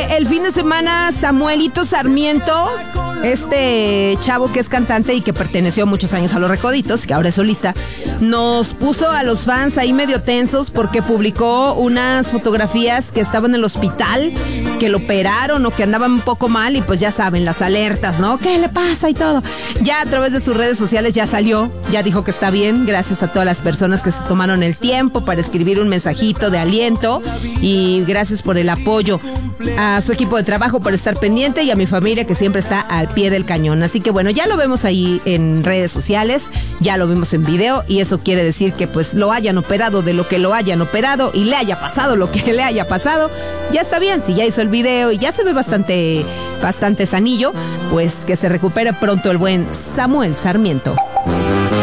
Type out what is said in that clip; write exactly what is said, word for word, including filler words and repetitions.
el fin de semana Samuelito Sarmiento, este chavo que es cantante y que perteneció muchos años a Los Recoditos, que ahora es solista, nos puso a los fans ahí medio tensos porque publicó unas fotografías que estaban en el hospital, que lo operaron o que andaban un poco mal y pues ya saben, las alertas, ¿no? ¿Qué le pasa y todo? Ya a través de sus redes sociales ya salió, ya dijo que está bien, gracias a todas las personas que se tomaron el tiempo para escribir un mensajito de aliento y gracias por el apoyo a su equipo de trabajo por estar pendiente y a mi familia que siempre está al pie del cañón. Así que bueno, ya lo vemos ahí en redes sociales, ya lo vimos en video y eso quiere decir que pues lo hayan operado de lo que lo hayan operado y le haya pasado lo que le haya pasado, ya está bien. Si ya hizo el video y ya se ve bastante, bastante sanillo, pues que se recupere pronto el buen Samuel Sarmiento.